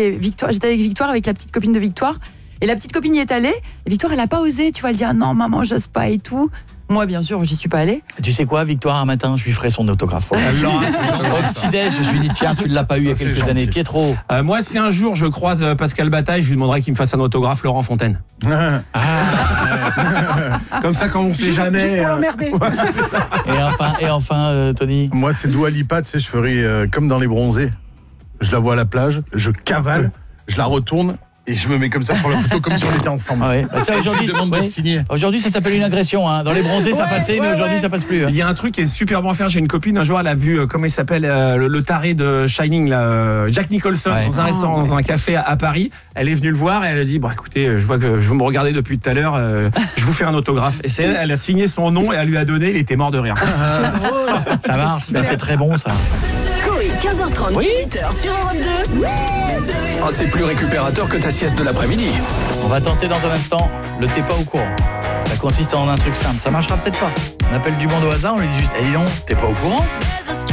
j'étais avec Victoire, avec la petite copine de Victoire. Et la petite copine y est allée. Et Victoire, elle a pas osé, tu vois, elle dit non, maman, j'ose pas et tout. Moi, bien sûr, j'y suis pas allée. Tu sais quoi, Victoire, un matin, je lui ferai son autographe. Au petit-déj, je lui dis tiens, tu ne l'as pas eu il y a quelques années, Pietro. Moi, si un jour je croise Pascal Bataille, je lui demanderai qu'il me fasse un autographe Laurent Fontaine. Comme ça, quand on sait jamais. Juste pour l'emmerder. Et enfin, Tony. Moi, c'est Dua Lipa, tu sais, je ferais comme dans Les Bronzés. Je la vois à la plage, je cavale, je la retourne. Et je me mets comme ça sur la photo, comme si on était ensemble. Ah ouais. Bah ça, aujourd'hui, je demande de signer. Aujourd'hui, ça s'appelle une agression. Hein. Dans Les Bronzés, ça passait, mais aujourd'hui, ça passe plus. Il y a un truc qui est super bon à faire. J'ai une copine, un jour, elle a vu, comment il s'appelle, le taré de Shining, là, Jack Nicholson, dans un restaurant, dans un café à Paris. Elle est venue le voir et elle a dit, bon, écoutez, je vois que vous me regardez depuis tout à l'heure, je vous fais un autographe. Et elle a signé son nom et elle lui a donné, il était mort de rire. Ça marche, c'est très bon, ça. Coé, 15h30, 18h sur Europe 2. Ah, c'est plus récupérateur que ta sieste de l'après-midi. On va tenter dans un instant le t'es pas au courant. Ça consiste en un truc simple. Ça marchera peut-être pas. On appelle du monde au hasard, on lui dit juste dis donc, t'es pas au courant ?